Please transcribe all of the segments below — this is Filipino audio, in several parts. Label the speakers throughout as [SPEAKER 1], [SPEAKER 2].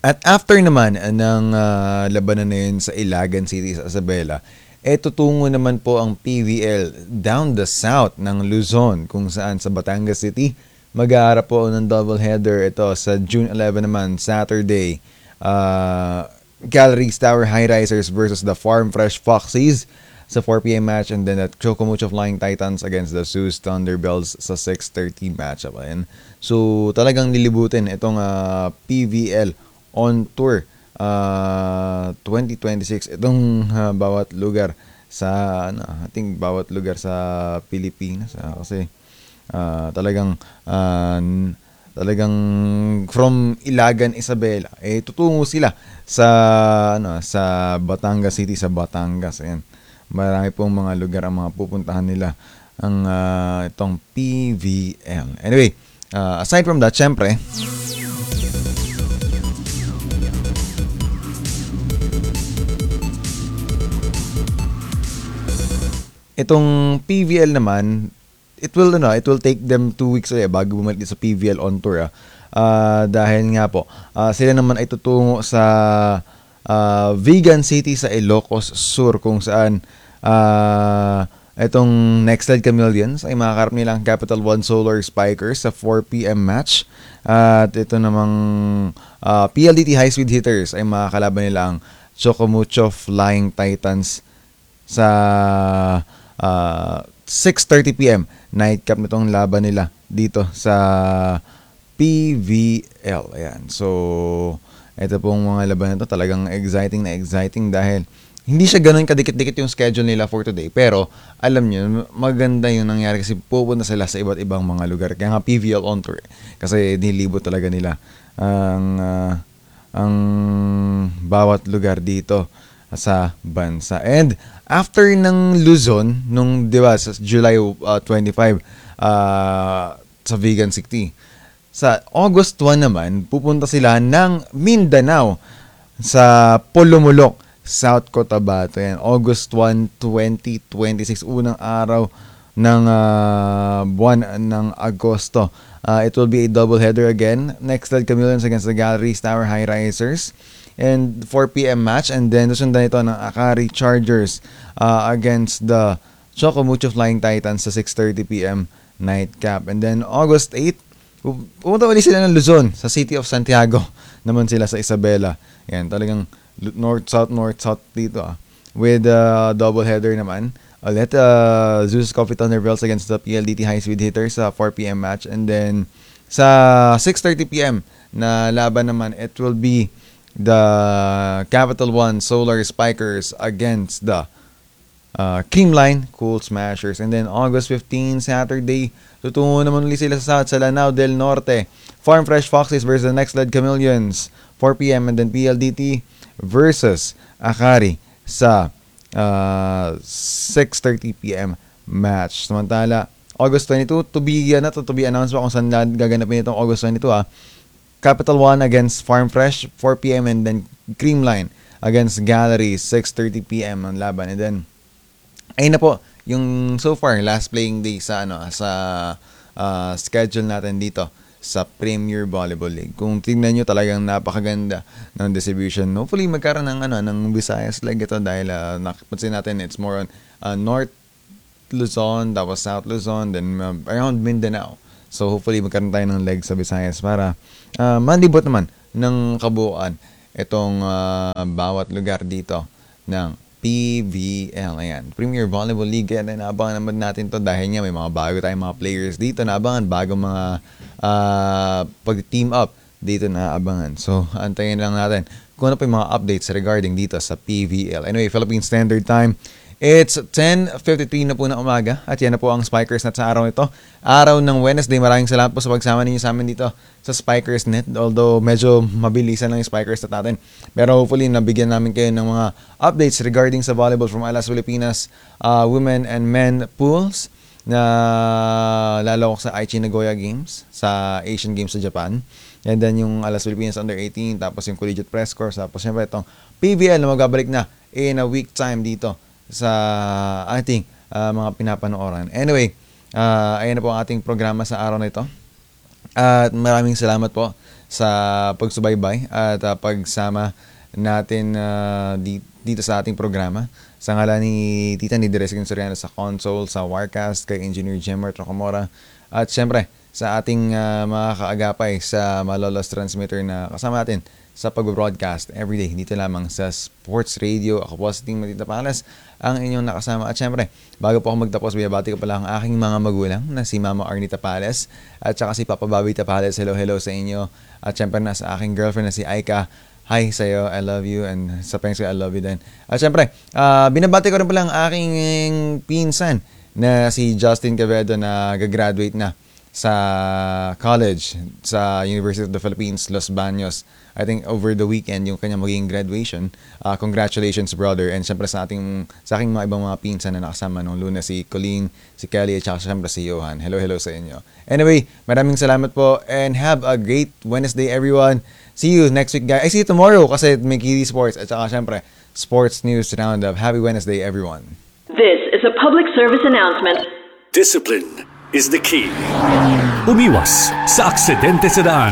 [SPEAKER 1] At after naman ng labanan na yun sa Ilagan City sa Isabela, tutungo naman po ang PVL down the south ng Luzon kung saan sa Batangas City mag-aarap po ng doubleheader ito sa June 11 naman, Saturday. Galleries Tower High Risers versus the Farm Fresh Foxies sa 4 p.m. match, and then at Chocomucho Flying Titans against the Zeus Thunderbells sa 6:30 matchup. Ayan. So talagang lilibutin itong PVL on tour 2026 itong bawat lugar sa I think bawat lugar sa Pilipinas kasi talagang from Ilagan, Isabela tutungo sila sa sa Batangas City, sa Batangas. Ayan. Marami pong mga lugar ang mga pupuntahan nila ang itong PVL. Anyway, aside from that, syempre itong PVL naman, it will take them 2 weeks bago bumalik sa PVL on tour. Dahil nga po, sila naman ay tutungo sa Vegan City sa Ilocos Sur kung saan itong Nextled Chameleons ay makakarap nilang Capital One Solar Spikers sa 4 p.m. match. At ito namang PLDT High Speed Hitters ay makakalaban nilang Chocomucho Flying Titans sa 6:30 p.m. nightcap nitong laban nila dito sa PVL. Ayan. So, ito pong mga laban na ito talagang exciting dahil hindi siya ganun kadikit-dikit yung schedule nila for today. Pero, alam nyo, maganda yung nangyari kasi pupunta sila sa iba't ibang mga lugar. Kaya nga PVL on tour. Kasi nilibot talaga nila ang bawat lugar dito sa bansa. And after ng Luzon nung 'di ba sa July 25 sa Vegan City, sa August 1 naman pupunta sila ng Mindanao sa Polomolok, South Cotabato. Yan, August 1, 2026, unang araw ng buwan ng Agosto. It will be a doubleheader again. Nextled Chameleons against the Galleries Tower High Risers and 4 p.m. match, and then susundan ito ng Akari Chargers against the Chocomucho Flying Titans sa 6:30 p.m. nightcap. And then August 8, pumunta ulit sila ng Luzon sa City of Santiago naman sila sa Isabela. Yan, talagang north-south dito with doubleheader naman. Ulit Zeus Coffee Thunderbells against the PLDT High Speed Hitters sa 4 p.m. match, and then sa 6:30 p.m. na laban naman, it will be the Capital One Solar Spikers against the Creamline Cool Smashers. And then August 15, Saturday, tutungo naman ulit sila sa South, sa Lanao del Norte. Farm Fresh Foxes versus the Nextled Chameleons, 4 p.m. And then PLDT versus Akari sa 6:30 p.m. match. Samantala, August 22, to be announced pa kung saan gaganapin itong August 22 Capital One against Farm Fresh, 4 p.m. and then Creamline against Gallery, 6:30 p.m. ang laban. And then, ayun na po, yung so far, last playing day sa schedule natin dito sa Premier Volleyball League. Kung tingnan nyo, talagang napakaganda ng distribution. Hopefully, magkaroon ng Visayas League ito dahil nakapansin natin, it's more on North Luzon, tapos South Luzon, then around Mindanao. So, hopefully, magkaroon tayo ng leg sa Visayas para malibot naman ng kabuuan itong bawat lugar dito ng PVL. Ayan, Premier Volleyball League. Kaya naabangan naman natin to dahil nga may mga bago tayong mga players dito naabangan, bagong mga pag-team up dito naabangan. So, antayin lang natin kung ano pa yung mga updates regarding dito sa PVL. Anyway, Philippine Standard Time, it's 10:53 na po ng umaga at yan na po ang Spikers Net sa araw ito. Araw ng Wednesday. Maraming salamat po sa pagsama ninyo sa amin dito sa Spikers Net. Although medyo mabilisan lang yung Spikers Net natin. Pero hopefully nabigyan namin kayo ng mga updates regarding sa volleyball from Alas Pilipinas women and men pools na lalawak sa Aichi Nagoya Games, sa Asian Games sa Japan. And then yung Alas Pilipinas Under 18, tapos yung Collegiate Press Corps, tapos syempre itong PVL na magbabalik na in a week time dito sa ating mga pinapanooran. Anyway, ayan na po ang ating programa sa araw na ito. At maraming salamat po sa pagsubaybay at pagsama natin dito sa ating programa. Sa ngalan ni Tita ni Dres Soriano sa console, sa Warcast, kay Engineer Jemar Trocomora, at syempre sa ating mga kaagapay sa Malolos Transmitter na kasama natin sa pag-broadcast everyday dito lamang sa Sports Radio. Ako po si Ting Matita Pales, ang inyong nakasama. At syempre, bago po ako magtapos, binabati ko pala ang aking mga magulang na si Mama Arnita Pales at saka si Papa Bobby Tapales. Hello sa inyo. At syempre na sa aking girlfriend na si Aika. Hi sa'yo, I love you, and sa pengs ko, I love you din. At syempre, binabati ko rin pala ang aking pinsan na si Justin Quevedo na gagraduate na sa college sa University of the Philippines, Los Baños. I think over the weekend yung kanyang magiging graduation. Congratulations, brother. And syempre sa aking mga ibang mga pinsan na nakasama nung Lunes, si Colleen, si Kelly, at saka syempre si Johan. Hello sa inyo. Anyway, maraming salamat po and have a great Wednesday, everyone. See you next week, guys. I see you tomorrow kasi may Kili Sports at saka syempre Sports News Roundup. Happy Wednesday, everyone.
[SPEAKER 2] This is a public service announcement.
[SPEAKER 3] Discipline is the key. Umiwas sa aksidente sa daan.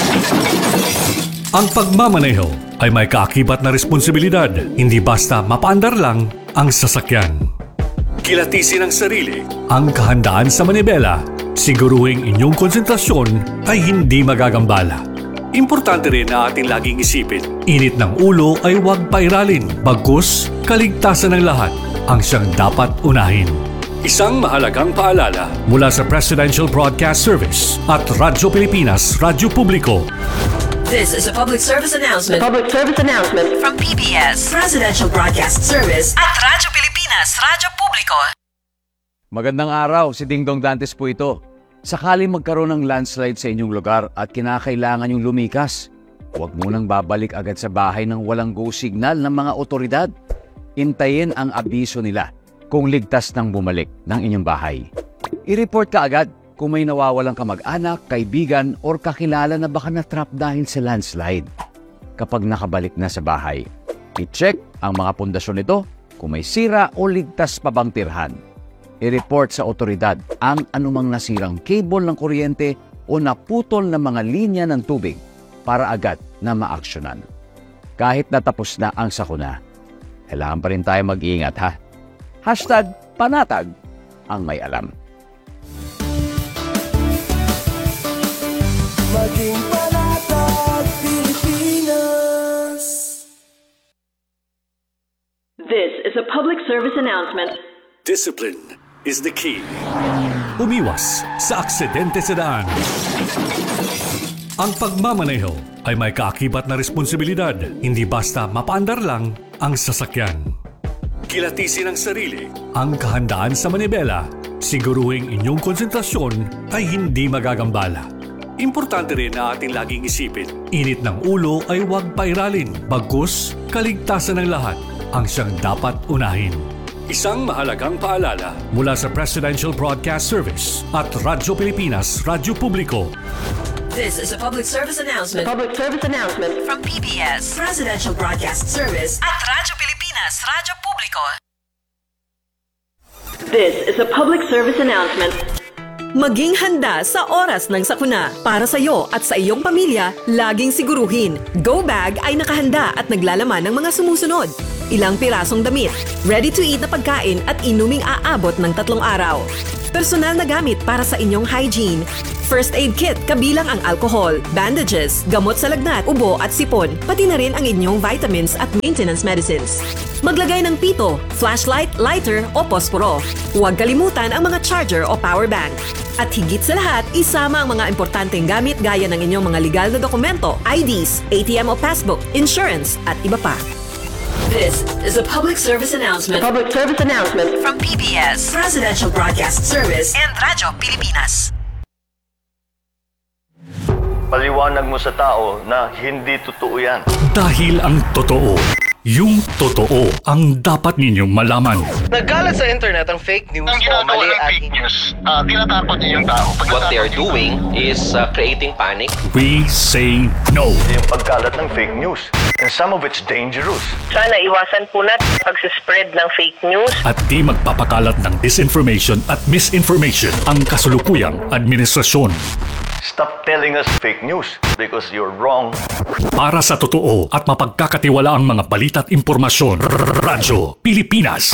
[SPEAKER 3] Ang pagmamaneho ay may kaakibat na responsibilidad, hindi basta mapaandar lang ang sasakyan. Kilatisin ang sarili, ang kahandaan sa manibela, siguruhing inyong konsentrasyon ay hindi magagambala. Importante rin na ating laging isipin, init ng ulo ay huwag pairalin, bagkus kaligtasan ng lahat ang siyang dapat unahin. Isang mahalagang paalala mula sa Presidential Broadcast Service at Radyo Pilipinas, Radyo Publiko.
[SPEAKER 4] This is a public service announcement.
[SPEAKER 2] Public service announcement
[SPEAKER 4] From PBS, Presidential Broadcast Service at Radyo Pilipinas, Radyo Publiko.
[SPEAKER 5] Magandang araw, si Dingdong Dantes po ito. Sakali magkaroon ng landslide sa inyong lugar at kinakailangan yung lumikas, huwag munang babalik agad sa bahay ng walang go signal ng mga otoridad. Intayin ang abiso nila kung ligtas nang bumalik ng inyong bahay. I-report ka agad kung may nawawalang kamag-anak, kaibigan, or kakilala na baka na-trap dahil sa landslide. Kapag nakabalik na sa bahay, i-check ang mga pundasyon nito kung may sira o ligtas pa bang tirhan. I-report sa otoridad ang anumang nasirang cable ng kuryente o naputol na mga linya ng tubig para agad na maaksyonan. Kahit natapos na ang sakuna, kailangan pa rin tayo mag-iingat, ha? #panatag ang may alam.
[SPEAKER 6] Maging panatag, Pilipinas.
[SPEAKER 2] This is a public service announcement.
[SPEAKER 3] Discipline is the key. Umiwas sa aksidente sa daan. Ang pagmamaneho ay may kaakibat na responsibilidad, hindi basta mapaandar lang ang sasakyan. Kilatisin ang sarili, ang kahandaan sa manibela, siguruhing inyong konsentrasyon ay hindi magagambala. Importante rin na ating laging isipin, init ng ulo ay huwag pairalin, bagkus kaligtasan ng lahat ang siyang dapat unahin. Isang mahalagang paalala mula sa Presidential Broadcast Service at Radyo Pilipinas, Radyo Publiko.
[SPEAKER 4] This is a public service announcement.
[SPEAKER 2] Public service announcement
[SPEAKER 4] From PBS, Presidential Broadcast Service at Radyo Pilipinas, Radyo Publiko.
[SPEAKER 2] This is a public service announcement.
[SPEAKER 7] Maging handa sa oras ng sakuna. Para sa iyo at sa iyong pamilya, laging siguruhin. Go Bag ay nakahanda at naglalaman ng mga sumusunod. Ilang pirasong damit, ready-to-eat na pagkain at inuming aabot ng 3 araw. Personal na gamit para sa inyong hygiene. First aid kit kabilang ang alcohol, bandages, gamot sa lagnat, ubo at sipon, pati na rin ang inyong vitamins at maintenance medicines. Maglagay ng pito, flashlight, lighter o posporo. Huwag kalimutan ang mga charger o power bank. At higit sa lahat, isama ang mga importanteng gamit gaya ng inyong mga legal na dokumento, IDs, ATM o passbook, insurance at iba pa.
[SPEAKER 4] This is a public service announcement.
[SPEAKER 2] Public service announcement
[SPEAKER 4] From PBS, Presidential Broadcast Service and Radyo Pilipinas.
[SPEAKER 8] Paliwanag mo sa tao na hindi totoo yan.
[SPEAKER 3] Dahil ang totoo, yung totoo ang dapat ninyong malaman.
[SPEAKER 9] Nagkalat sa internet ang fake news
[SPEAKER 10] Ang
[SPEAKER 9] o
[SPEAKER 10] ginagawa
[SPEAKER 9] mali
[SPEAKER 10] ng
[SPEAKER 9] at
[SPEAKER 10] fake news, tinatakot niyo yung tao.
[SPEAKER 9] what they are doing is creating panic.
[SPEAKER 3] We say no.
[SPEAKER 8] Yung pagkalat ng fake news. And some of it's dangerous.
[SPEAKER 2] Sana iwasan po natin pag-spread ng fake news.
[SPEAKER 3] At di magpapakalat ng disinformation at misinformation ang kasulukuyang administrasyon.
[SPEAKER 8] Stop telling us fake news because you're wrong.
[SPEAKER 3] Para sa totoo at mapagkakatiwalaang mga balita at impormasyon, Radyo Pilipinas.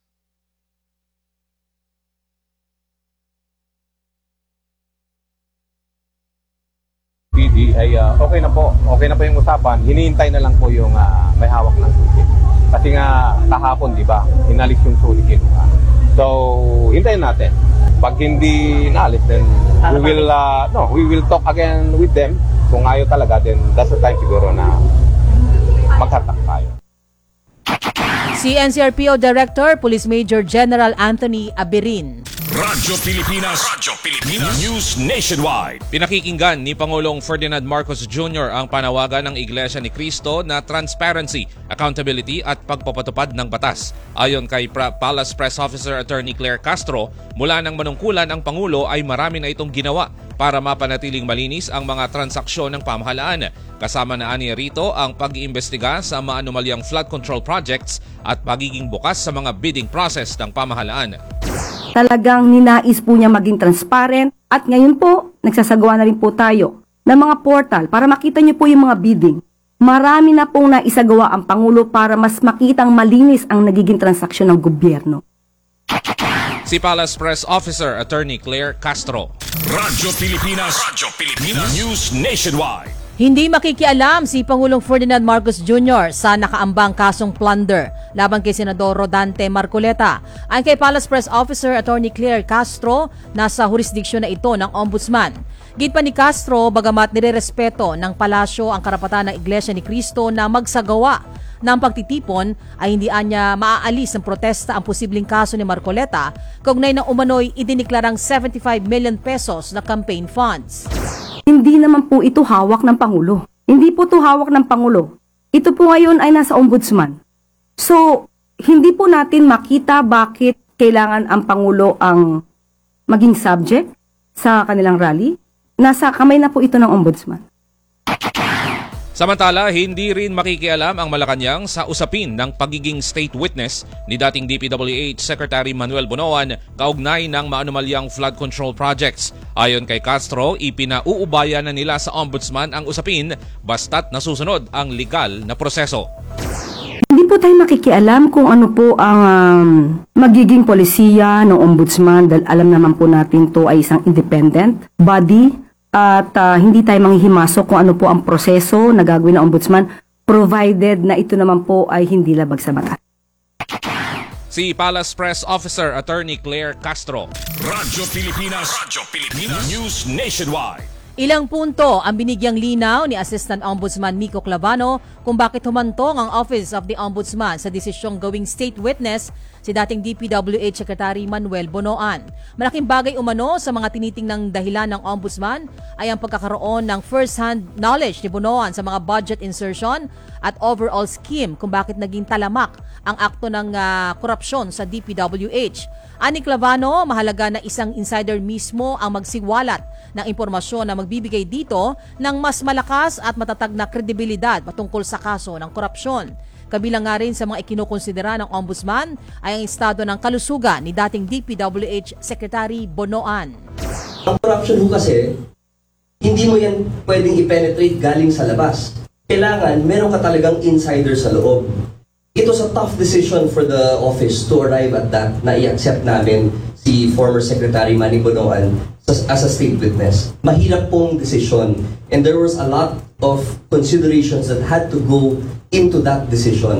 [SPEAKER 11] PD ay okay na po. Okay na po yung usapan. Hinihintay na lang po yung may hawak ng susi. Kasi nga kahapon, di ba, inalis yung susi kinuha. So, hintayin natin. Pag hindi naalis, then we will talk again with them. Kung ayaw talaga, then that's the time siguro na maghatak tayo.
[SPEAKER 12] Si NCRPO Director, Police Major General Anthony Abirin.
[SPEAKER 13] Radyo Pilipinas, News Nationwide.
[SPEAKER 14] Pinakikinggan ni Pangulong Ferdinand Marcos Jr. ang panawagan ng Iglesia ni Cristo na transparency, accountability at pagpapatupad ng batas. Ayon kay Palace Press Officer Attorney Claire Castro, mula ng manungkulan ang Pangulo ay marami na itong ginawa para mapanatiling malinis ang mga transaksyon ng pamahalaan. Kasama na aniya rito ang pag-iimbestiga sa mga anomalyang flood control projects at pagiging bukas sa mga bidding process ng pamahalaan.
[SPEAKER 15] Talagang ninais po niya maging transparent at ngayon po, nagsasagawa na rin po tayo ng mga portal para makita niyo po yung mga bidding. Marami na pong naisagawa ang Pangulo para mas makitang malinis ang nagiging transaksyon ng gobyerno.
[SPEAKER 14] Si Palace Press Officer Attorney Claire Castro.
[SPEAKER 13] Radyo Pilipinas, News Nationwide.
[SPEAKER 12] Hindi makikialam si Pangulong Ferdinand Marcos Jr. sa nakaambang kasong plunder laban kay Senador Rodante Marcoleta. Ayon kay Palace Press Officer Attorney Claire Castro, nasa jurisdiksyon na ito ng Ombudsman. Git pa ni Castro, bagamat nirerespeto ng palasyo ang karapatan ng Iglesia ni Cristo na magsagawa ng pagtitipon, ay hindi anya maaalis ng protesta ang posibleng kaso ni Marcoleta kaugnay ng umano'y idiniklarang 75 million pesos na campaign funds.
[SPEAKER 15] Hindi naman po ito hawak ng Pangulo. Hindi po ito hawak ng Pangulo. Ito po ngayon ay nasa Ombudsman. So, hindi po natin makita bakit kailangan ang Pangulo ang maging subject sa kanilang rally. Nasa kamay na po ito ng Ombudsman.
[SPEAKER 14] Samantala, hindi rin makikialam ang Malacanang sa usapin ng pagiging state witness ni dating DPWH Secretary Manuel Bonoan kaugnay ng maanumalyang flood control projects. Ayon kay Castro, ipinauubaya na nila sa Ombudsman ang usapin basta't nasusunod ang legal na proseso.
[SPEAKER 15] Hindi po tayo makikialam kung ano po ang magiging polisiya ng Ombudsman dahil alam naman po natin to ay isang independent body. At hindi tayo manghihimasok kung ano po ang proseso na gagawin ng Ombudsman provided na ito naman po ay hindi labag sa batas.
[SPEAKER 14] Si Palace Press Officer Attorney Claire Castro.
[SPEAKER 13] Radyo Pilipinas, News Nationwide.
[SPEAKER 12] Ilang punto ang binigyang linaw ni Assistant Ombudsman Miko Clavano kung bakit humantong ang Office of the Ombudsman sa desisyong gawing state witness si dating DPWH Secretary Manuel Bonoan. Malaking bagay umano sa mga tinitingnang dahilan ng Ombudsman ay ang pagkakaroon ng first-hand knowledge ni Bonoan sa mga budget insertion at overall scheme kung bakit naging talamak ang akto ng korupsyon sa DPWH. Ani Clavano, mahalaga na isang insider mismo ang magsiwalat ng impormasyon na magbibigay dito ng mas malakas at matatag na kredibilidad patungkol sa kaso ng korupsyon. Kabilang nga rin sa mga ikinukonsidera ng Ombudsman ay ang estado ng kalusugan ni dating DPWH Secretary Bonoan.
[SPEAKER 16] Ang corruption ho kasi, hindi mo yan pwedeng i-penetrate galing sa labas. Kailangan meron ka talagang insider sa loob. It was a tough decision for the office to arrive at that na i-accept namin si former Secretary Manny Bonoan as a state witness. Mahirap pong decision and there was a lot of considerations that had to go into that decision.